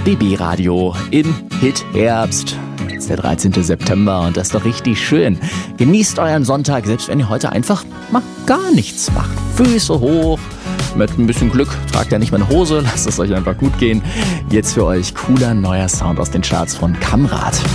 BB Radio im Hit-Herbst. Jetzt der 13. September und das ist doch richtig schön. Genießt euren Sonntag, selbst wenn ihr heute einfach mal gar nichts macht. Füße hoch, mit ein bisschen Glück tragt ihr nicht mehr eine Hose, lasst es euch einfach gut gehen. Jetzt für euch cooler neuer Sound aus den Charts von Kamrat.